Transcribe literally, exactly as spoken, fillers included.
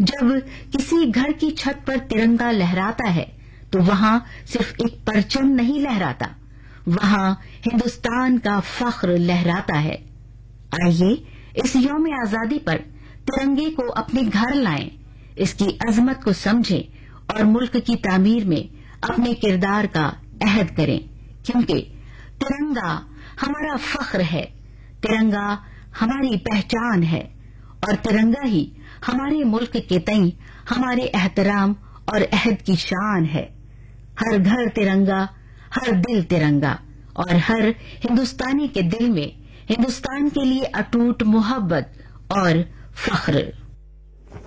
जब किसी घर की छत पर तिरंगा लहराता है तो वहां सिर्फ एक परचम नहीं लहराता, वहां हिंदुस्तान का फख्र लहराता है। आइए इस यौम आजादी पर तिरंगे को अपने घर लाएं, इसकी अजमत को समझें और मुल्क की तामीर में अपने किरदार का अहद करें, क्योंकि तिरंगा हमारा फख्र है, तिरंगा हमारी पहचान है और तिरंगा ही हमारे मुल्क के तई हमारे एहतराम और अहद की शान है। हर घर तिरंगा, हर दिल तिरंगा और हर हिंदुस्तानी के दिल में हिंदुस्तान के लिए अटूट मोहब्बत और फख्र।